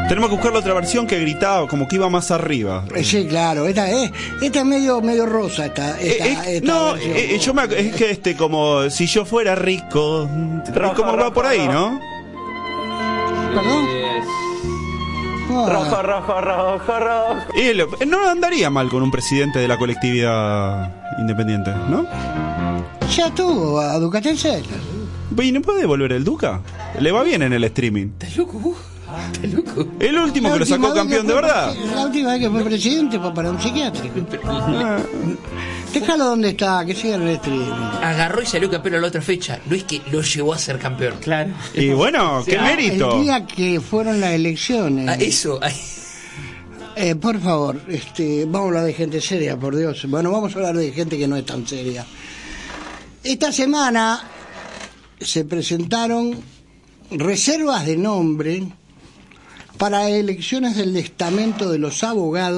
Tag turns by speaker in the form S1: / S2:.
S1: Tenemos que buscar la otra versión que gritaba, como que iba más arriba.
S2: Sí, claro. Esta es medio rosa.
S1: No, es que como si yo fuera rico. Como va por ahí, ¿no?
S2: ¿Perdón?
S3: Rojo.
S1: No andaría mal con un presidente de la colectividad independiente, ¿no?
S2: Ya tuvo a Ducatense.
S1: ¿Y no puede volver el Duca? Le va bien en el streaming.
S3: ¿Estás loco?
S1: El último que lo sacó campeón de verdad.
S2: La última vez que fue presidente fue para un psiquiátrico. Déjalo donde está, que siga en el streaming.
S3: Agarró y salió campeón a la otra fecha. No es que lo llevó a ser campeón.
S4: Claro.
S1: Y bueno, qué mérito.
S2: El día que fueron las elecciones.
S3: Eso.
S2: Por favor, vamos a hablar de gente seria, por Dios. Bueno, vamos a hablar de gente que no es tan seria. Esta semana se presentaron reservas de nombre para elecciones del estamento de los abogados